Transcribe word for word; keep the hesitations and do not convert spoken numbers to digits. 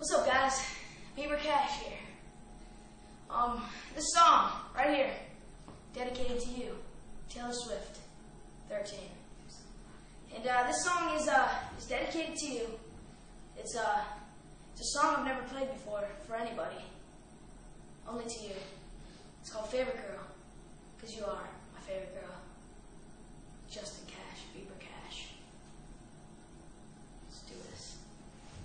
What's up, guys? Beaver Cash here. Um, this song right here, dedicated to you, Taylor Swift, thirteen. And uh, this song is uh is dedicated to you. It's uh it's a song I've never played before for anybody, only to you. It's called Favorite